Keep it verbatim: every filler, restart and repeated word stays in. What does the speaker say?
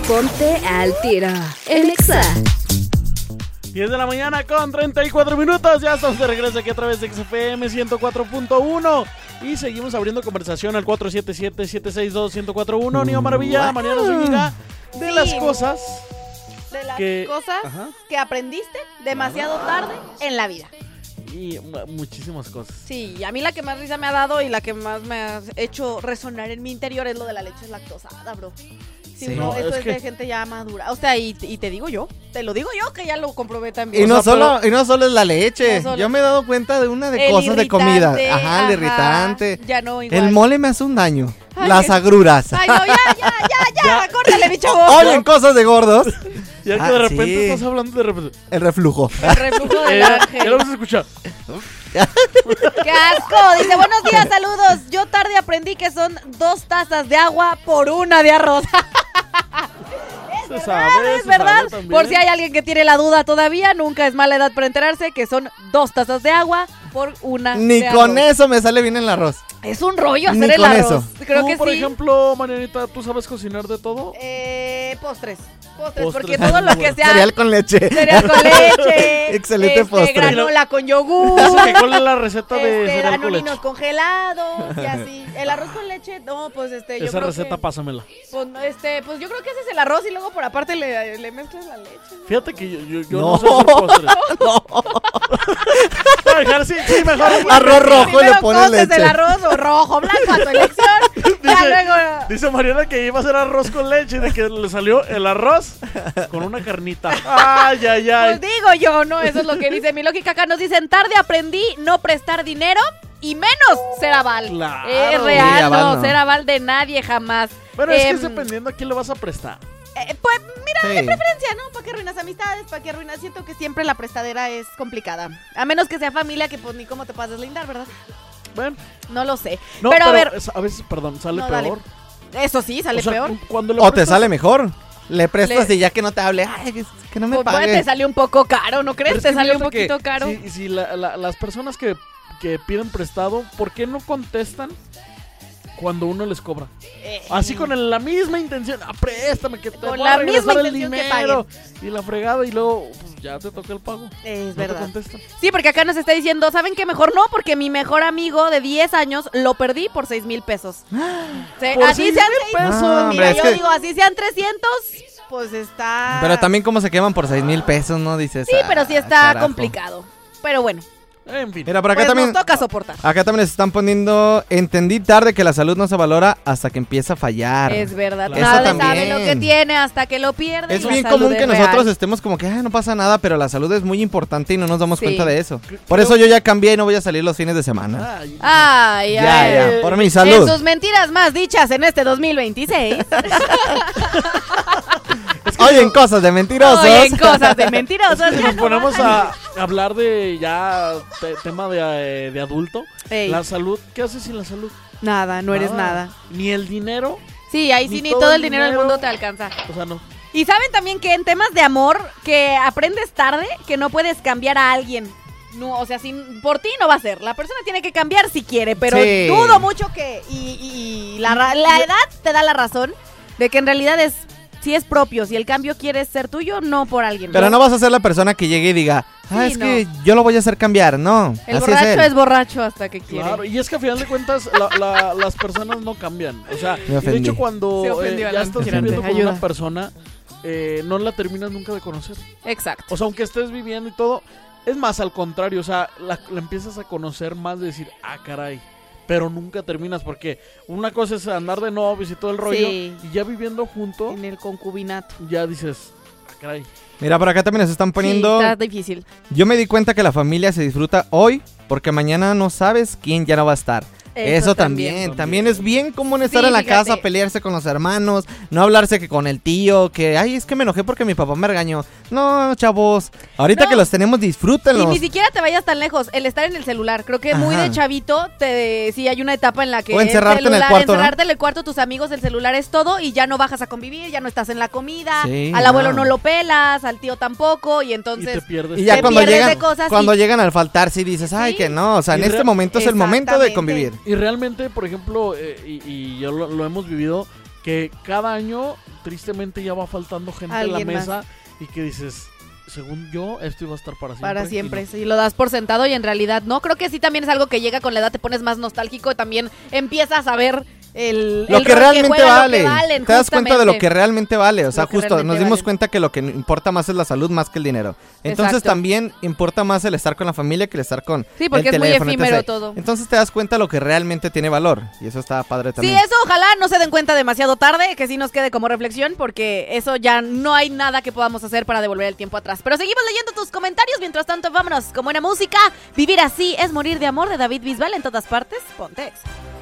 Ponte al tiro en Exa. diez de la mañana con treinta y cuatro minutos. Ya estamos de regreso aquí a través de X F M ciento cuatro punto uno. Y seguimos abriendo conversación al cuatro siete siete, siete seis dos, uno cero cuatro uno. Nio Maravilla, wow. Mariana Zúñiga. De Sí. las cosas De las que- cosas Ajá. que aprendiste demasiado tarde en la vida. y mu- muchísimas cosas. Sí, a mí la que más risa me ha dado y la que más me ha hecho resonar en mi interior es lo de la leche lactosada, bro. Sí, Sí. bro, No, eso es es, que- de gente ya madura. O sea, y, y te digo yo, te lo digo yo que ya lo comprobé también. Y O no, sea, solo, y no solo es la leche. No solo- Yo me he dado cuenta de una de El cosas de comida. irritante, Ajá, el irritante. Ya no igual. El mole me hace un daño. Ay, Las qué- agruras. Ay, no, ya, ya, ya, ya, Ya. córtale, mi chavo. Oyen cosas de gordos. Ya que Ah, de repente sí. estás hablando de repente. El reflujo. El reflujo Eh, del ya, ángel. ya lo vas a escuchar. ¡Qué asco! Dice, buenos días, saludos. Yo tarde aprendí que son dos tazas de agua por una de arroz. Se sabe, Es se verdad. sabe también. Por si hay alguien que tiene la duda todavía, nunca es mala edad para enterarse que son dos tazas de agua por una Ni de con arroz. eso me sale bien el arroz. Es un rollo Ni hacer el con arroz. eso. Creo Tú, que por sí. ejemplo, Marianita, ¿tú sabes cocinar de todo? Eh, postres. Postres, Postres, porque muy todo lo que bueno. sea Cereal con leche. cereal con leche, Excelente este, postre. granola con yogur, Eso que cuál es la receta de este, cereal con danoninos leche. congelados y así. El arroz con leche, no, pues este, yo Esa creo receta que, pásamela. pues, este, pues yo creo que haces el arroz y luego por aparte le, le mezclas la leche. Fíjate que yo, yo, yo no. No. sé hacer postres. Voy a dejar, sí, sí, mejor. Arroz rojo y Primero le pones coces leche. el arroz o rojo, blanco a tu elección. Ya Dice, luego. dice Mariana que iba a hacer arroz con leche y de que le salió el arroz con una carnita. Ay, ay, ay. Pues digo yo, ¿no? Eso es lo que dice mi lógica. Acá nos dicen, tarde aprendí no prestar dinero y menos ser aval. Claro. Es Sí, real, aval no, no. ser aval de nadie jamás. Pero es que Em, es dependiendo a quién le vas a prestar. eh, pues mira, Sí. de preferencia, ¿no? ¿Para qué arruinas amistades? ¿Para qué arruinas? Siento que siempre la prestadera es complicada. A menos que sea familia, que pues ni cómo te puedas deslindar, ¿verdad? Bueno, No lo sé. no, pero, pero, a ver, es- a veces, perdón, sale No, dale. peor. eso sí, sale O sea, peor. Cuando le O te prestas- sale mejor. Le prestas Le- y ya que no te hable, ay, que, que no me Pues, bueno, pague. te salió un poco caro, ¿no Pero crees? es Te que salió un fíjate que poquito caro. Si, si la- la- las personas que, que piden prestado, ¿por qué no contestan cuando uno les cobra? Eh, Así con el- la misma intención, ah, préstame que te Con voy a la regresar misma el intención que dinero y la fregada y luego pues, ya te toca el pago. Es No te verdad. contestan. Sí, porque acá nos está diciendo, ¿saben qué? Mejor no, porque mi mejor amigo de diez años lo perdí por seis mil pesos. Sí, ¿Por así seis sean mil seis pesos? No, hombre, Mira, es yo que- digo, así sean trescientos, pues está... Pero también como se queman por seis mil pesos, ¿no? Dices. Sí, pero sí "Ah, está carajo". complicado. Pero bueno, En fin. Mira, por acá pues también. nos toca soportar. Acá también les están poniendo. Entendí tarde que la salud no se valora hasta que empieza a fallar. Es verdad, Claro. nadie Eso sabe lo también. que tiene hasta que lo pierde. Es y la bien salud común es que real. nosotros estemos como que, ah, no pasa nada, pero la salud es muy importante y no nos damos Sí. cuenta de eso. Creo- Por eso yo ya cambié y no voy a salir los fines de semana. Ay, Ay, ya, ay. ya, por mi En salud. sus mentiras más dichas en este dos mil veintiséis. Oyen cosas de mentirosos. Oyen cosas de es mentirosos. que ya nos no ponemos más. a hablar de ya te- tema de, eh, de adulto. Ey, La salud, ¿qué haces sin la salud? Nada, no eres nada. Ni el dinero, Sí, ahí sí Ni ni todo todo el el dinero del dinero. mundo te alcanza. o sea, no. Y saben también que en temas de amor, que aprendes tarde, que no puedes cambiar a alguien. No, o sea, sin, por ti no va a ser. La persona tiene que cambiar si quiere, pero Sí. dudo mucho que... Y, y- y la, ra- la edad te da la razón de que en realidad es... Si es propio, si el cambio quiere ser tuyo, no por alguien. Pero no vas a ser la persona que llegue y diga, ah, Sí, es no. que yo lo voy a hacer cambiar. No, El así borracho es, es, él. borracho hasta que quiere. Claro, y es que a final de cuentas la- la- las personas no cambian. O sea, Me y de ofendí. hecho cuando Se eh, ofendió, ya Alan. estás Espérate, viviendo con ayuda. una persona, eh, no la terminas nunca de conocer. Exacto. O sea, aunque estés viviendo y todo, es más al contrario, o sea, la, la empiezas a conocer más de decir, ah, caray. Pero nunca terminas porque una cosa es andar de novios y todo el rollo Sí. y ya viviendo junto, En el concubinato. ya dices, ah, caray. Mira, por acá también nos están poniendo. Sí, está difícil. Yo me di cuenta que la familia se disfruta hoy porque mañana no sabes quién ya no va a estar. Eso, también. también. también, es bien común estar Sí, en la fíjate. casa, pelearse con los hermanos, no hablarse que con el tío, que, ay, es que me enojé porque mi papá me regañó. No, chavos, ahorita No. que los tenemos, disfrútenlos. Y ni siquiera te vayas tan lejos. El estar en el celular. Creo que muy Ajá. de chavito. Te, sí, hay una etapa en la que. O encerrarte en el celular, cuarto, ¿no? Encerrarte en el cuarto, tus amigos, el celular es todo. Y ya no bajas a convivir, ya no estás en la comida. Sí, al abuelo no. no lo pelas, al tío tampoco. Y Y te entonces. pierdes. Y ya te cuando pierdes llegan, de cosas cuando y- llegan al faltar, sí dices, ay, Sí. que no, o sea, en Y este re- momento es el momento de Exactamente. convivir. Y realmente, por ejemplo, eh, y, y ya lo, lo hemos vivido, que cada año tristemente ya va faltando gente en la Alguien más. mesa y que dices, según yo, esto iba a estar para siempre. Para siempre, y no. sí, lo das por sentado y en realidad no. Creo que sí también es algo que llega con la edad, te pones más nostálgico y también empiezas a ver el, Lo el que rol realmente juega, vale. lo que valen, Te das cuenta de lo que justamente. realmente vale. O sea, Lo que justo realmente nos dimos valen. cuenta que lo que importa más es la salud más que el dinero. Entonces Exacto. también importa más el estar con la familia que el estar con Sí, porque el es muy teléfono, efímero etcétera. todo. Entonces te das cuenta de lo que realmente tiene valor. Y eso está padre Sí, también. eso ojalá no se den cuenta demasiado tarde, que sí nos quede como reflexión, porque eso ya no hay nada que podamos hacer para devolver el tiempo atrás. Pero seguimos leyendo tus comentarios, mientras tanto vámonos con buena música. Vivir así es morir de amor, de David Bisbal, en todas partes, Ponte Exa.